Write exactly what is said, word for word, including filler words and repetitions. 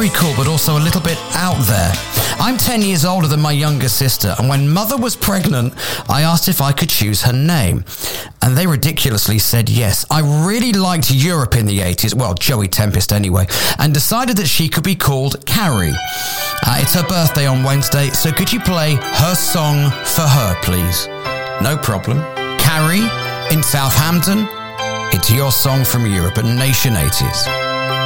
very cool, but also a little bit out there. I'm ten years older than my younger sister, and when Mother was pregnant, I asked if I could choose her name, and they ridiculously said yes. I really liked Europe in the eighties, well, Joey Tempest anyway, and decided that she could be called Carrie. Uh, it's her birthday on Wednesday, so could you play her song for her, please? No problem. Carrie in Southampton, it's your song from Europe at Nation eighties.